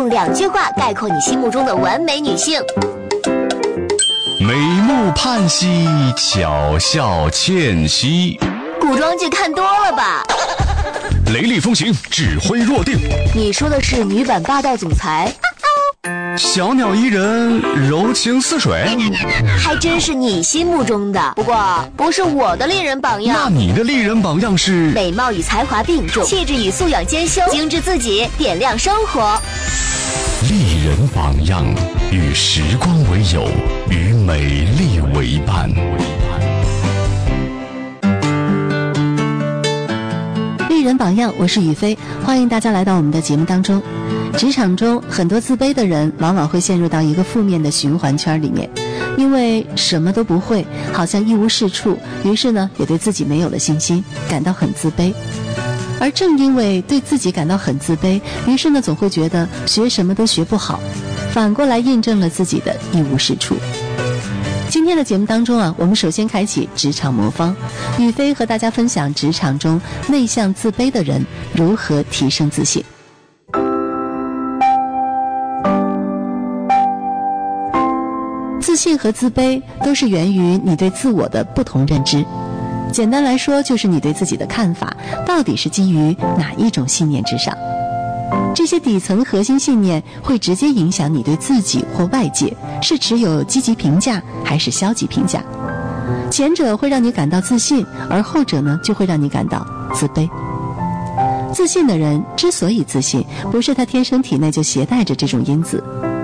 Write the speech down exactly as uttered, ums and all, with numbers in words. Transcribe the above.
用两句话概括你心目中的完美女性。 美目盼兮，巧笑倩兮。 古装剧看多了吧？ 雷厉风行，指挥若定。 你说的是女版霸道总裁？ 小鸟依人，柔情似水。 还真是你心目中的，不过不是我的丽人榜样。 那你的丽人榜样是？ 美貌与才华并重，气质与素养兼修，精致自己，点亮生活。 丽人榜样，与时光为友，与美丽为伴。 丽人榜样，我是雨飞，欢迎大家来到我们的节目当中。职场中，很多自卑的人往往会陷入到一个负面的循环圈里面，因为什么都不会，好像一无是处，于是呢，也对自己没有了信心，感到很自卑。而正因为对自己感到很自卑，于是呢，总会觉得学什么都学不好，反过来印证了自己的一无是处。今天的节目当中啊，我们首先开启职场魔方，雨飞和大家分享职场中内向自卑的人如何提升自信。自信和自卑都是源于你对自我的不同认知。简单来说，就是你对自己的看法到底是基于哪一种信念之上。这些底层核心信念会直接影响你对自己或外界是持有积极评价还是消极评价。前者会让你感到自信，而后者呢，就会让你感到自卑。自信的人之所以自信，不是他天生体内就携带着这种因子，